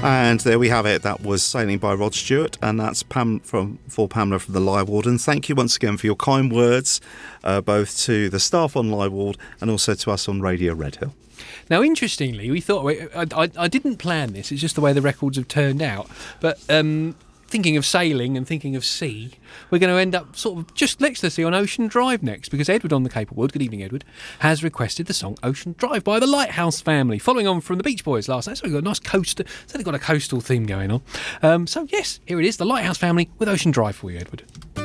And there we have it. That was Sailing by Rod Stewart, and that's Pamela from the Lyre Ward. And thank you once again for your kind words, both to the staff on Lyre Ward and also to us on Radio Redhill. Now, interestingly, we thought I didn't plan this. It's just the way the records have turned out. But thinking of sailing and thinking of sea, we're going to end up sort of just next to the sea on Ocean Drive next, because Edward on the Cape of Wood, good evening Edward, has requested the song Ocean Drive by the Lighthouse Family, following on from the Beach Boys last night. So we've got a nice coastal, so they've got a coastal theme going on. So yes, here it is, the Lighthouse Family with Ocean Drive for you, Edward.